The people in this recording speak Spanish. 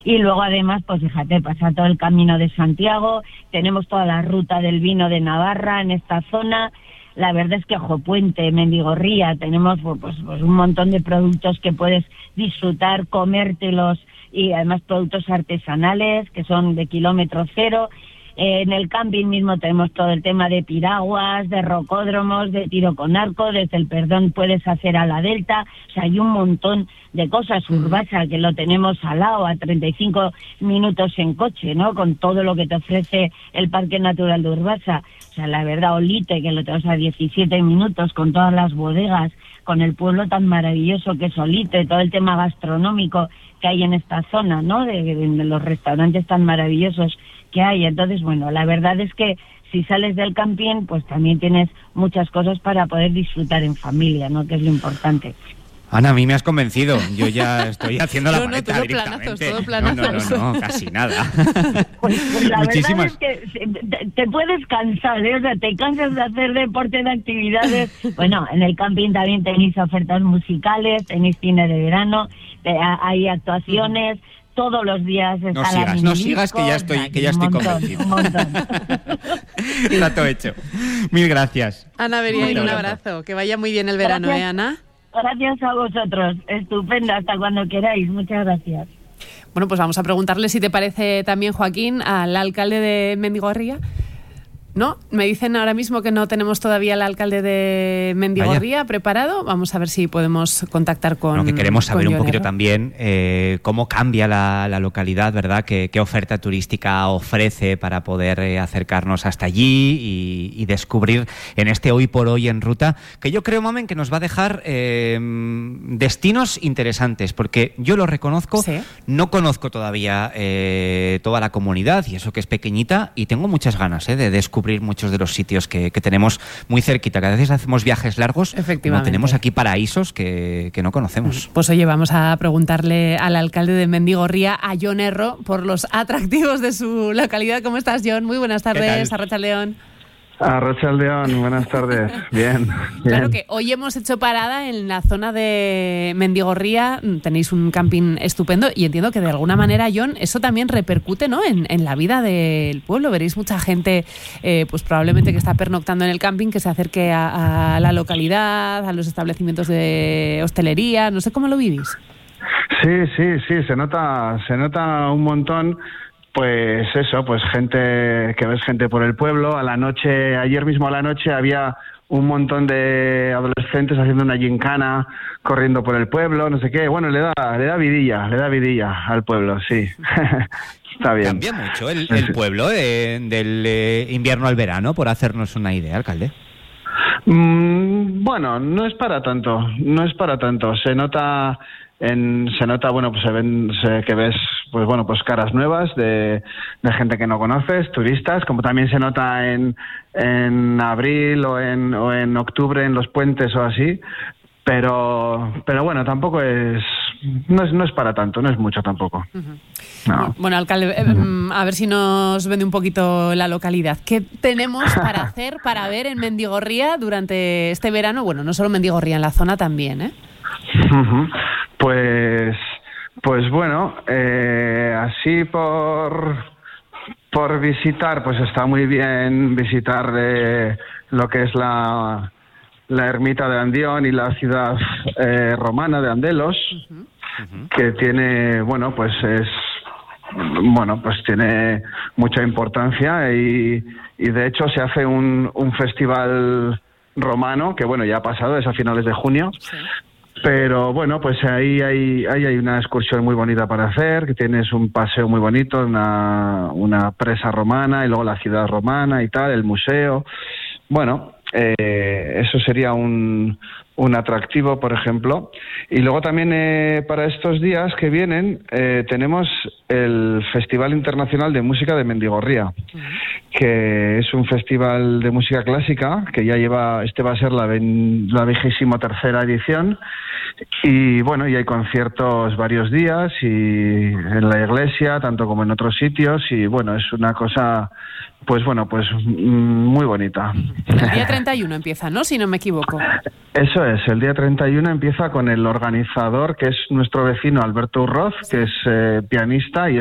Y luego además, pues fíjate, pasa todo el Camino de Santiago, tenemos toda la ruta del vino de Navarra en esta zona. La verdad es que Puente, Mendigorría, tenemos pues un montón de productos que puedes disfrutar, comértelos, y además productos artesanales que son de kilómetro cero. En el camping mismo tenemos todo el tema de piraguas, de rocódromos, de tiro con arco, desde el Perdón puedes hacer a la Delta, o sea, hay un montón de cosas. Urbasa, que lo tenemos al lado, a 35 minutos en coche, ¿no? Con todo lo que te ofrece el Parque Natural de Urbasa. O sea, la verdad, Olite, que lo tenemos a 17 minutos, con todas las bodegas, con el pueblo tan maravilloso que es Olite, todo el tema gastronómico que hay en esta zona, ¿no? De los restaurantes tan maravillosos que hay. Entonces, bueno, la verdad es que si sales del camping, pues también tienes muchas cosas para poder disfrutar en familia, ¿no? Que es lo importante. Ana, a mí me has convencido. Yo ya estoy haciendo la maleta directamente. Todo planazos. No, casi nada. Pues la Muchísimas. verdad es que te puedes cansar, ¿eh? O sea, te cansas de hacer deporte, de actividades. Bueno, en el camping también tenéis ofertas musicales, tenéis cine de verano, hay actuaciones. Todos los días está no sigas, que ya estoy convencido. Un montón. Trato hecho. Mil gracias. Ana Beriain, un abrazo. Que vaya muy bien el verano, gracias. Ana? Gracias a vosotros. Estupendo, hasta cuando queráis. Muchas gracias. Bueno, pues vamos a preguntarle si te parece también, Joaquín, al alcalde de Mendigorría. No, me dicen ahora mismo que no tenemos todavía al alcalde de Mendigorría preparado. Vamos a ver si podemos contactar con... Lo que queremos saber un poquito Herro. también cómo cambia la localidad, ¿verdad? ¿Qué oferta turística ofrece para poder acercarnos hasta allí y descubrir en este hoy por hoy en ruta, que yo creo, Mamen, que nos va a dejar destinos interesantes, porque yo lo reconozco, ¿sí? No conozco todavía toda la comunidad, y eso que es pequeñita, y tengo muchas ganas de descubrir muchos de los sitios que tenemos muy cerquita, que a veces hacemos viajes largos, como tenemos aquí paraísos que no conocemos. Pues oye, vamos a preguntarle al alcalde de Mendigorría, a Jon Herro, por los atractivos de su localidad. ¿Cómo estás, Jon? Muy buenas tardes, Arratsaldeon. Arratsaldeon, buenas tardes. Bien. Claro que hoy hemos hecho parada en la zona de Mendigorría, tenéis un camping estupendo y entiendo que de alguna manera, Jon, eso también repercute, ¿no? en la vida del pueblo. Veréis mucha gente, pues probablemente que está pernoctando en el camping, que se acerque a la localidad, a los establecimientos de hostelería. No sé cómo lo vivís. Sí, se nota un montón. Pues eso, pues ves gente por el pueblo. Ayer mismo a la noche había un montón de adolescentes haciendo una gincana, corriendo por el pueblo, no sé qué. Bueno, le da vidilla al pueblo, sí. Está bien. Cambia mucho el pueblo del invierno al verano, por hacernos una idea, alcalde. Bueno, no es para tanto. Se nota, bueno, pues que ves, pues bueno, pues caras nuevas de gente que no conoces, turistas, como también se nota en abril o en octubre en los puentes o así, pero bueno, tampoco no es para tanto, no es mucho tampoco. Uh-huh. No. Bueno, alcalde, a ver si nos vende un poquito la localidad. ¿Qué tenemos para hacer, para ver en Mendigorría durante este verano? Bueno, no solo Mendigorría, en la zona también, ¿eh? Uh-huh. Pues bueno, así por visitar, pues está muy bien visitar lo que es la ermita de Andión y la ciudad romana de Andelos, que tiene, pues tiene mucha importancia y de hecho se hace un festival romano que ya ha pasado, es a finales de junio. Sí. Pero bueno, pues ahí hay una excursión muy bonita para hacer, que tienes un paseo muy bonito, una presa romana y luego la ciudad romana y tal, el museo. Bueno, eso sería un atractivo, por ejemplo. Y luego también para estos días que vienen tenemos el Festival Internacional de Música de Mendigorría, que es un festival de música clásica que ya lleva, va a ser la 23ª edición, y bueno, y hay conciertos varios días y en la iglesia tanto como en otros sitios, y bueno, es una cosa pues muy bonita. El día 31 empieza, ¿no? Si no me equivoco. Eso es, el día 31 empieza con el organizador, que es nuestro vecino Alberto Urroz, que es pianista y